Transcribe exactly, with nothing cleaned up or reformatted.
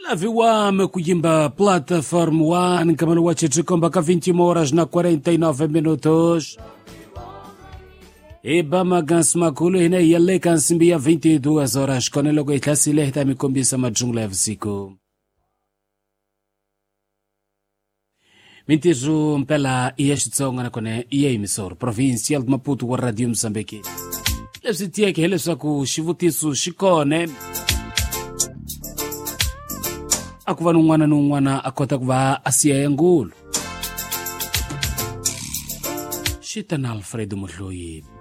Laviwa mekujimba Platform one kama wache tukomba ka vinte horas na quarenta e nove minutos. Eba magans makulu hina yale kansimbia vinte e duas horas kone logo itlasi lehta mikombisa majungla ya visiku. Mintizu mpela iyeshitsonga na kone iye imisoro provincial de Maputo wa Radio Msambiki. Lesitia kihelesa ku shivutisu shikone. Akuva nungwana nungwana akota kuva asia yangulu. Shitana Alfredo Mudloyi.